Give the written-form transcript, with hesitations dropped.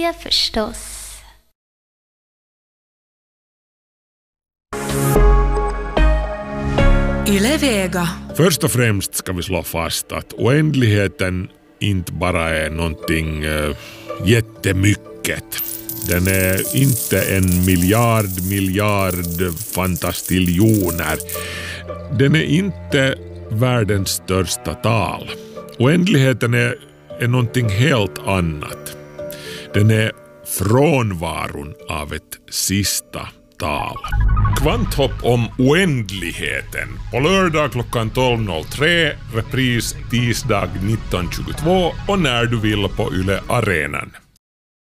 Ja, förstås. Yle Vega. Först och främst ska vi slå fast att oändligheten inte bara är någonting jättemycket. Den är inte en miljard fantastiljoner. Den är inte världens största tal. Oändligheten är någonting helt annat. Den är frånvaron av ett sista tal. Kvanthopp om oändligheten. På lördag klockan 12.03, repris tisdag 19.22 och när du vill på Yle Arenan.